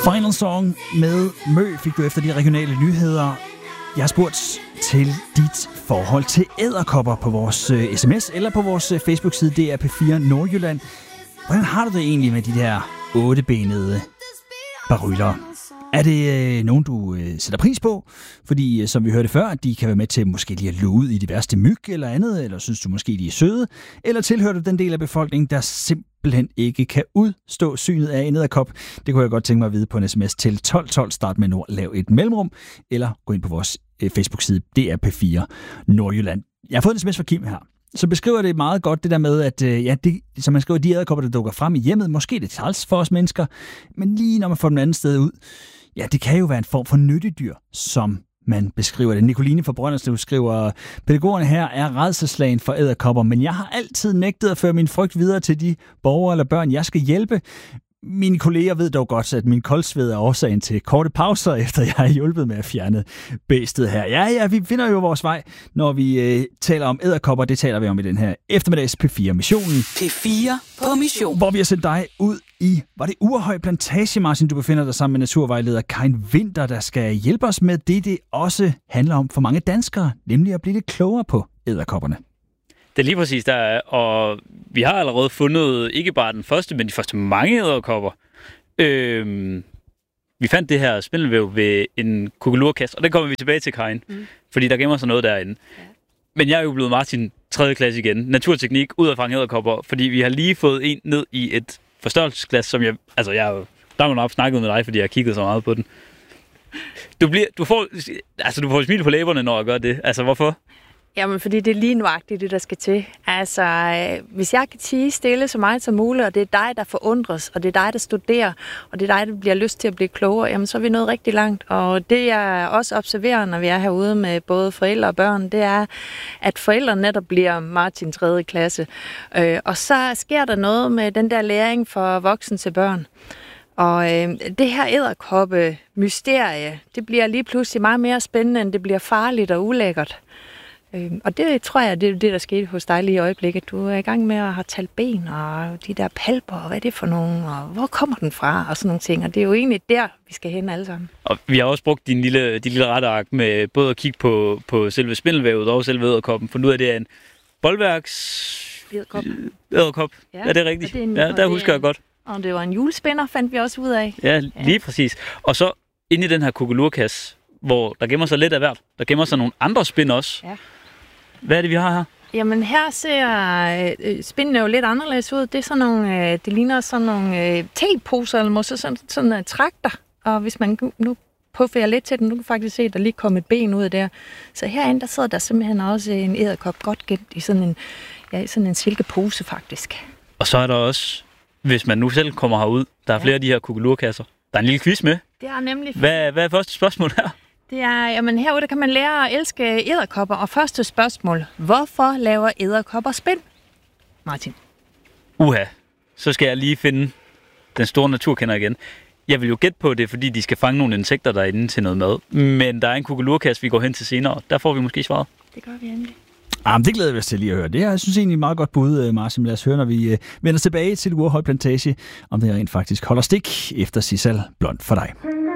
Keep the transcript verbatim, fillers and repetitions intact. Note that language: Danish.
Final Song med Mø fik du efter de regionale nyheder. Jeg har spurgt til dit forhold til edderkopper på vores uh, sms eller på vores uh, Facebook-side D R P fire Nordjylland. Hvordan har du det egentlig med de der ottebenede baryler? Er det øh, nogen, du øh, sætter pris på? Fordi, øh, som vi hørte før, at de kan være med til måske lige at luge ud i de værste myg eller andet, eller synes du måske, de er søde? Eller tilhører du den del af befolkningen, der simpelthen ikke kan udstå synet af en edderkop? Det kunne jeg godt tænke mig at vide på en sms til tolv tolv, start med nord, lav et mellemrum, eller gå ind på vores øh, Facebook-side D R P fire Nordjylland. Jeg har fået en sms fra Kim her. Så beskriver det meget godt det der med, at øh, ja, det, som man skriver, de edderkopper, der dukker frem i hjemmet, måske det er træls for os mennesker, men lige når man får dem anden sted ud, ja, det kan jo være en form for nyttedyr, som man beskriver det. Nicoline fra Brønderslev skriver, pædagogerne her er rædselsslagen for edderkopper, men jeg har altid nægtet at føre min frygt videre til de borgere eller børn, jeg skal hjælpe. Mine kolleger ved dog godt, at min koldsved er årsagen til korte pauser, efter jeg har hjulpet med at fjerne bæstet her. Ja, ja, vi finder jo vores vej, når vi øh, taler om edderkopper. Det taler vi om i den her eftermiddags P fire-missionen. P fire på mission. Hvor vi har sendt dig ud i, var det Urhøj Plantage, Martin, du befinder dig sammen med naturvejleder Karin Winther, der skal hjælpe os med det, det også handler om for mange danskere, nemlig at blive lidt klogere på edderkopperne. Det er lige præcis der, og vi har allerede fundet ikke bare den første, men de første mange edderkopper. Øhm, vi fandt det her spindelvæv ved en kukkelurkasse, og det kommer vi tilbage til, Karin, mm. fordi der gemmer sig noget derinde. Ja. Men jeg er jo blevet Martin tredje klasse igen. Naturteknik, ud af fange edderkopper, fordi vi har lige fået en ned i et forstørrelsesglas, som jeg, altså jeg der har man op snakket med dig, fordi jeg har kigget så meget på den. Du bliver, du får, altså du får smil på læberne, når jeg gør det. Altså hvorfor? Jamen, fordi det er lige nuagtigt, det der skal til. Altså, øh, hvis jeg kan tige stille så meget som muligt, og det er dig, der forundres, og det er dig, der studerer, og det er dig, der bliver lyst til at blive klogere, jamen så er vi nået rigtig langt. Og det, jeg også observerer, når vi er herude med både forældre og børn, det er, at forældrene netop bliver Martin tredje klasse. Øh, og så sker der noget med den der læring fra voksen til børn. Og øh, det her edderkoppe-mysterie, det bliver lige pludselig meget mere spændende, end det bliver farligt og ulækkert. Øhm, og det tror jeg, det er det, der skete hos dig lige i øjeblikket. Du er i gang med at have talt ben, og de der palper, og hvad er det for nogen, og hvor kommer den fra, og sådan nogle ting. Og det er jo egentlig der, vi skal hen alle sammen. Og vi har også brugt din lille, din lille retark med både at kigge på, på selve spindelvævet og selve edderkoppen, for nu er det en boldværks... Edderkop. Edderkop. Ja, er det rigtigt? Det en, ja, der husker jeg godt. Og det var en julespænder, fandt vi også ud af. Ja, lige ja. Præcis. Og så inde i den her kukkelurkasse, hvor der gemmer sig lidt af hvert. Der gemmer sig nogle andre spind også. Ja. Hvad er det, vi har her? Jamen her ser øh, spindene jo lidt anderledes ud. Det er sådan nogle, øh, det ligner sådan nogle øh, teposer, eller måske sådan, sådan uh, trakter. Og hvis man nu puffer jeg lidt til den, nu kan faktisk se, at der lige kom et ben ud af der. Så herinde, der sidder der simpelthen også en edderkop godt gemt i sådan en, ja, sådan en silkepose faktisk. Og så er der også, hvis man nu selv kommer herud, der er ja. flere af de her kukkelurkasser. Der er en lille quiz med. Det er nemlig... Hvad, hvad er første spørgsmål her? Det er, jamen herude der kan man lære at elske edderkopper. Og første spørgsmål, hvorfor laver edderkopper spind? Martin. Uha, så skal jeg lige finde den store naturkender igen. Jeg vil jo gætte på det, fordi de skal fange nogle insekter derinde til noget mad. Men der er en kukkelurkasse, vi går hen til senere. Der får vi måske svaret. Det gør vi endelig. Ah, men det glæder vi os til lige at høre. Det er, jeg synes egentlig meget godt bud, Martin. Lad os høre, når vi vender tilbage til Urhøj Plantage, om det rent faktisk holder stik efter Sissel Blond for dig.